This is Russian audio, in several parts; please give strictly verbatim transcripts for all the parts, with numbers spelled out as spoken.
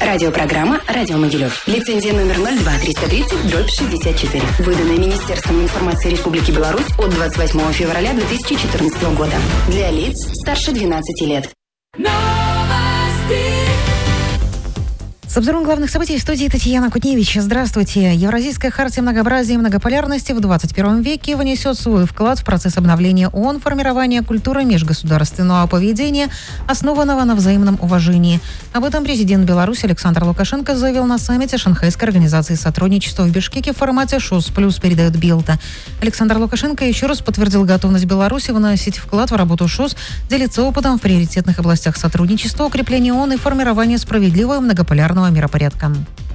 Радиопрограмма «Радио Могилев». Лицензия номер ноль два триста тридцать дробь шестьдесят четыре. Выданная Министерством информации Республики Беларусь от двадцать восьмого февраля две тысячи четырнадцатого года. Для лиц старше двенадцати лет. С обзором главных событий в студии Татьяна Кутневич. Здравствуйте. Евразийская хартия многообразия и многополярности в двадцать первом веке внесет свой вклад в процесс обновления ООН, формирования культуры межгосударственного поведения, основанного на взаимном уважении. Об этом президент Беларуси Александр Лукашенко заявил на саммите Шанхайской организации сотрудничества в Бишкеке в формате ШОС плюс, передает Белта. Александр Лукашенко еще раз подтвердил готовность Беларуси вносить вклад в работу ШОС, делиться опытом в приоритетных областях сотрудничества, укрепления ООН и формирования справедливого и многополярного миропорядка.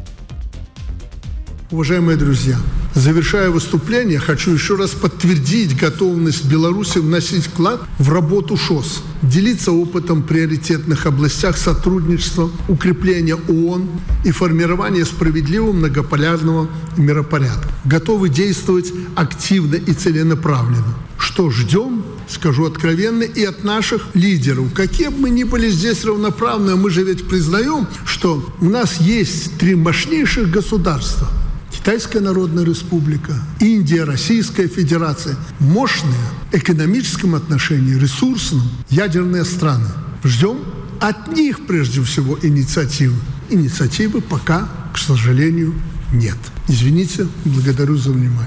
Уважаемые друзья, завершая выступление, хочу еще раз подтвердить готовность Беларуси вносить вклад в работу ШОС, делиться опытом в приоритетных областях сотрудничества, укрепления ООН и формирования справедливого многополярного миропорядка. Готовы действовать активно и целенаправленно. Что ждем? Скажу откровенно, и от наших лидеров. Какие бы мы ни были здесь равноправные, мы же ведь признаем, что у нас есть три мощнейших государства. Китайская Народная Республика, Индия, Российская Федерация. Мощные в экономическом отношении, ресурсном, ядерные страны. Ждем от них прежде всего инициативы. Инициативы пока, к сожалению, нет. Извините, благодарю за внимание.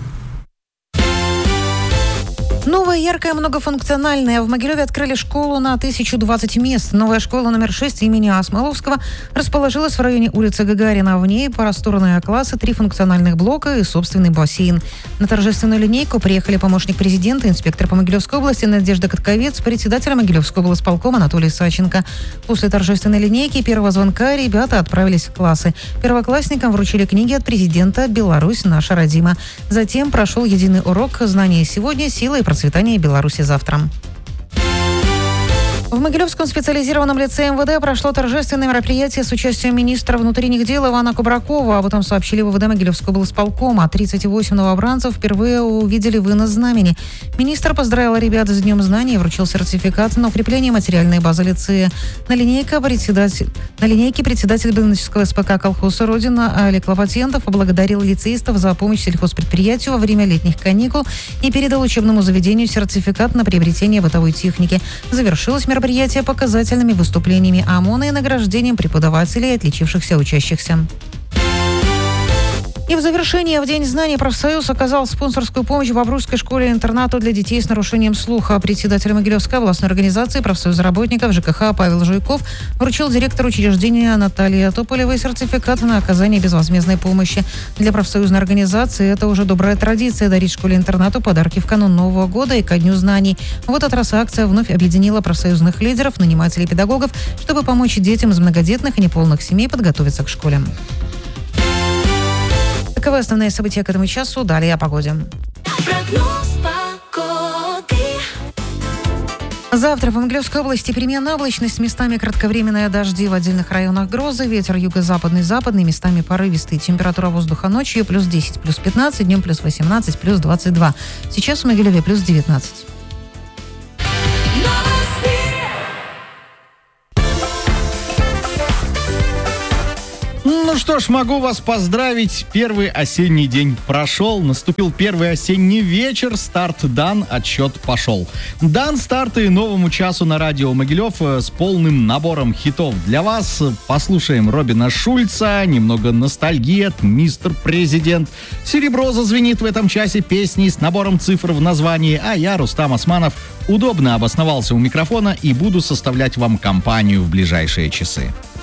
Новая, яркая, многофункциональная. В Могилеве открыли школу на тысячу двадцать мест. Новая школа номер шесть имени А. Смоловского расположилась в районе улицы Гагарина. В ней просторные классы, три функциональных блока и собственный бассейн. На торжественную линейку приехали помощник президента, инспектор по Могилевской области Надежда Катковец, председатель Могилевского облсполкома Анатолий Саченко. После торжественной линейки первого звонка ребята отправились в классы. Первоклассникам вручили книги от президента «Беларусь наша родима». Затем прошел единый урок «Знания сегодня, сила и процветание Беларуси завтра». В Могилевском специализированном лицее эм вэ дэ прошло торжественное мероприятие с участием министра внутренних дел Ивана Кубракова. Об этом сообщили в вэ дэ Могилевского облсполкома. тридцать восемь новобранцев впервые увидели вынос знамени. Министр поздравил ребят с Днем знаний и вручил сертификат на укрепление материальной базы лицея. На линейке председатель, на линейке председатель Белнического эс пэ ка колхоза «Родина» Олег Лопатентов поблагодарил лицеистов за помощь сельхозпредприятию во время летних каникул и передал учебному заведению сертификат на приобретение бытовой техники. Завершилось мероприятие мероприятия показательными выступлениями ОМОНа и награждением преподавателей и отличившихся учащихся. И в завершение, в День знаний, профсоюз оказал спонсорскую помощь Бобруйской школе-интернату для детей с нарушением слуха. Председатель Могилевской областной организации профсоюза работников жэ ка ха Павел Жуйков вручил директору учреждения Наталье Тополевой сертификат на оказание безвозмездной помощи. Для профсоюзной организации это уже добрая традиция дарить школе-интернату подарки в канун Нового года и ко Дню знаний. В этот раз акция вновь объединила профсоюзных лидеров, нанимателей педагогов, чтобы помочь детям из многодетных и неполных семей подготовиться к школе. Таковы основные события к этому часу. Далее о погоде. Прогноз погоды. Завтра в Могилевской области переменная облачность, местами кратковременные дожди, в отдельных районах грозы, ветер юго-западный, западный, местами порывистый. Температура воздуха ночью плюс десять, плюс пятнадцать, днем плюс восемнадцать, плюс двадцать два. Сейчас в Могилеве плюс девятнадцать. Ну что ж, могу вас поздравить. Первый осенний день прошел, наступил первый осенний вечер, старт дан, отсчет пошел. Дан старт и новому часу на радио Могилев с полным набором хитов для вас. Послушаем Робина Шульца, немного ностальгии от «Мистер Президент». Серебро зазвенит в этом часе песни с набором цифр в названии, а я, Рустам Османов, удобно обосновался у микрофона и буду составлять вам компанию в ближайшие часы.